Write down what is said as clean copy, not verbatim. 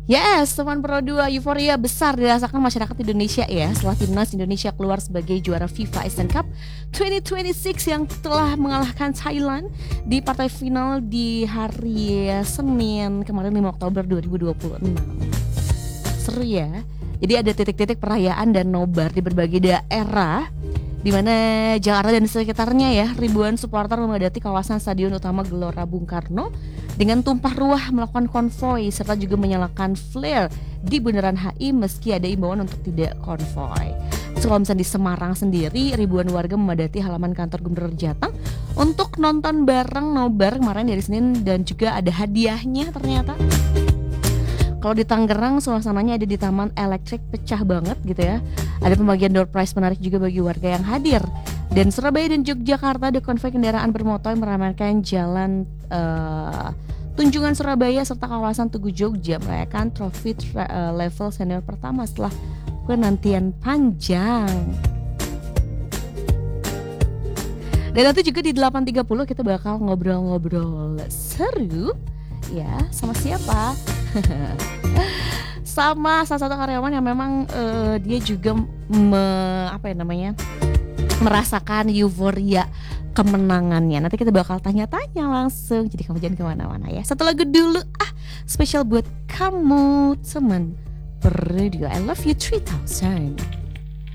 Yes, teman Pro 2, euforia besar dirasakan masyarakat Indonesia ya setelah timnas Indonesia keluar sebagai juara FIFA Asian Cup 2026 yang telah mengalahkan Thailand di partai final di hari Senin kemarin 5 Oktober 2026. Seru ya. Jadi ada titik-titik perayaan dan nobar di berbagai daerah di mana Jakarta dan sekitarnya ya, ribuan supporter memadati kawasan Stadion Utama Gelora Bung Karno dengan tumpah ruah melakukan konvoi serta juga menyalakan flare di Bundaran HI meski ada imbauan untuk tidak konvoi. So, kalau misalnya di Semarang sendiri, ribuan warga memadati halaman kantor Gubernur Jateng untuk nonton bareng nobar kemarin dari Senin dan juga ada hadiahnya ternyata. Kalau di Tangerang suasananya ada di Taman Elektrik pecah banget gitu ya. Ada pembagian door prize menarik juga bagi warga yang hadir. Dan Surabaya dan Yogyakarta ada konvoi kendaraan bermotor yang meramaikan jalan Tunjungan Surabaya serta kawasan Tugu Jogja merayakan trofi level senior pertama setelah penantian panjang. Dan nanti juga di 8.30 kita bakal ngobrol-ngobrol seru ya sama siapa? Sama salah satu karyawan yang memang dia juga merasakan euforia kemenangannya. Nanti kita bakal tanya-tanya langsung. Jadi kamu jangan kemana-mana ya. Satu lagu dulu spesial buat kamu teman Pro 2. I love you 3000.